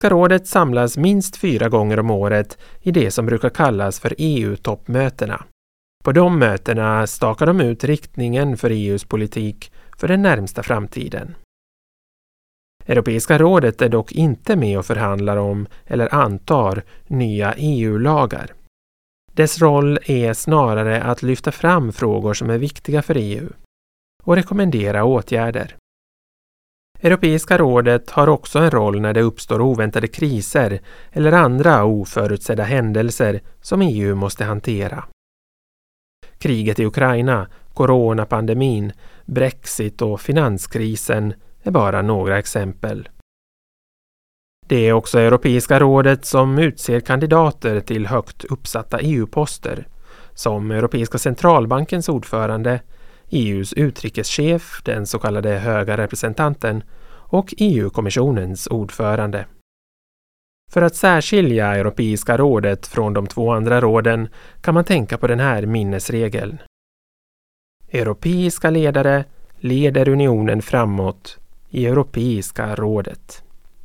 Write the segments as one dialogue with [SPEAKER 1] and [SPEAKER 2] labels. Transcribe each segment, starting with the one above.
[SPEAKER 1] rådet samlas minst 4 gånger om året i det som brukar kallas för EU-toppmötena. På de mötena stakar de ut riktningen för EUs politik för den närmsta framtiden. Europeiska rådet är dock inte med och förhandlar om eller antar nya EU-lagar. Dess roll är snarare att lyfta fram frågor som är viktiga för EU och rekommendera åtgärder. Europeiska rådet har också en roll när det uppstår oväntade kriser eller andra oförutsedda händelser som EU måste hantera. Kriget i Ukraina, coronapandemin, Brexit och finanskrisen är bara några exempel. Det är också Europeiska rådet som utser kandidater till högt uppsatta EU-poster, som Europeiska centralbankens ordförande, EUs utrikeschef, den så kallade höga representanten, och EU-kommissionens ordförande. För att särskilja Europeiska rådet från de 2 andra råden kan man tänka på den här minnesregeln. Europeiska ledare leder unionen framåt i Europeiska rådet.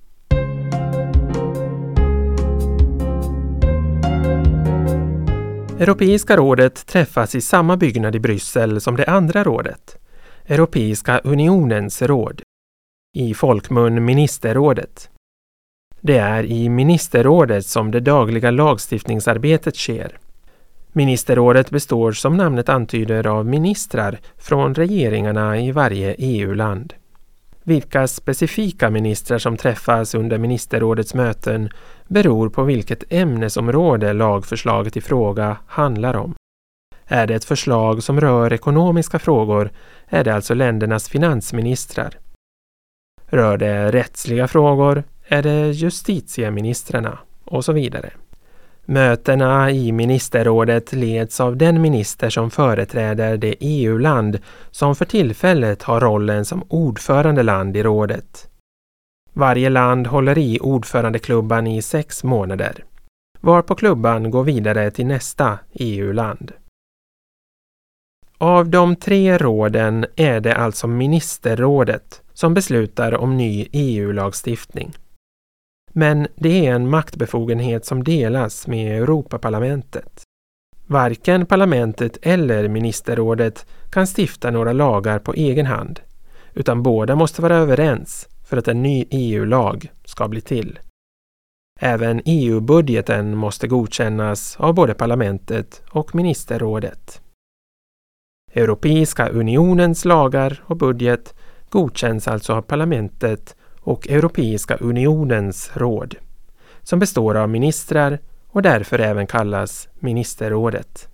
[SPEAKER 1] Europeiska rådet träffas i samma byggnad i Bryssel som det andra rådet, Europeiska unionens råd, i folkmun ministerrådet. Det är i ministerrådet som det dagliga lagstiftningsarbetet sker. Ministerrådet består som namnet antyder av ministrar från regeringarna i varje EU-land. Vilka specifika ministrar som träffas under ministerrådets möten beror på vilket ämnesområde lagförslaget i fråga handlar om. Är det ett förslag som rör ekonomiska frågor är det alltså ländernas finansministrar. Rör det rättsliga frågor är det justitieministrarna och så vidare. Mötena i ministerrådet leds av den minister som företräder det EU-land som för tillfället har rollen som ordförandeland i rådet. Varje land håller i ordförandeklubban i 6 månader, varpå klubban går vidare till nästa EU-land. Av de 3 råden är det alltså ministerrådet som beslutar om ny EU-lagstiftning. Men det är en maktbefogenhet som delas med Europaparlamentet. Varken parlamentet eller ministerrådet kan stifta några lagar på egen hand, utan båda måste vara överens för att en ny EU-lag ska bli till. Även EU-budgeten måste godkännas av både parlamentet och ministerrådet. Europeiska unionens lagar och budget godkänns alltså av parlamentet och Europeiska unionens råd, som består av ministrar och därför även kallas ministerrådet.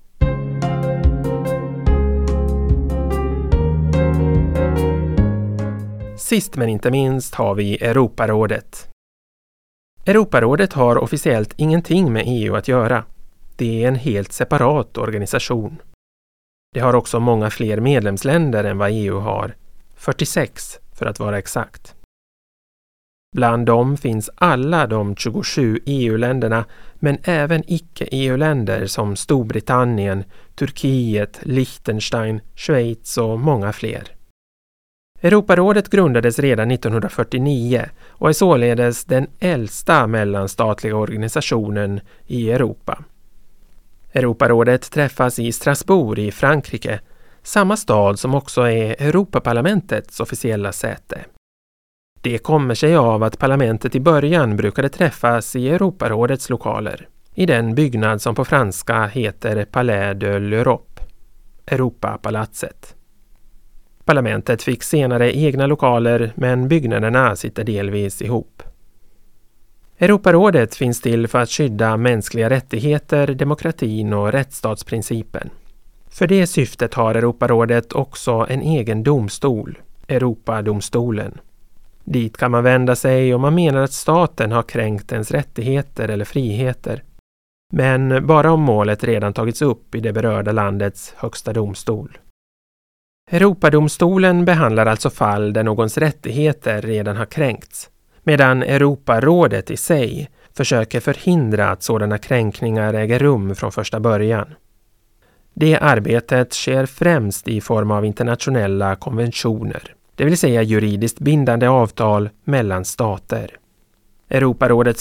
[SPEAKER 1] Sist men inte minst har vi Europarådet. Europarådet har officiellt ingenting med EU att göra. Det är en helt separat organisation. Det har också många fler medlemsländer än vad EU har, 46 för att vara exakt. Bland dem finns alla de 27 EU-länderna, men även icke-EU-länder som Storbritannien, Turkiet, Liechtenstein, Schweiz och många fler. Europarådet grundades redan 1949 och är således den äldsta mellanstatliga organisationen i Europa. Europarådet träffas i Strasbourg i Frankrike, samma stad som också är Europaparlamentets officiella säte. Det kommer sig av att parlamentet i början brukade träffas i Europarådets lokaler, i den byggnad som på franska heter Palais de l'Europe, Europapalatset. Parlamentet fick senare egna lokaler, men byggnaderna sitter delvis ihop. Europarådet finns till för att skydda mänskliga rättigheter, demokratin och rättsstatsprincipen. För det syftet har Europarådet också en egen domstol, Europadomstolen. Dit kan man vända sig om man menar att staten har kränkt ens rättigheter eller friheter. Men bara om målet redan tagits upp i det berörda landets högsta domstol. Europadomstolen behandlar alltså fall där någons rättigheter redan har kränkts, medan Europarådet i sig försöker förhindra att sådana kränkningar äger rum från första början. Det arbetet sker främst i form av internationella konventioner, det vill säga juridiskt bindande avtal mellan stater. Europarådets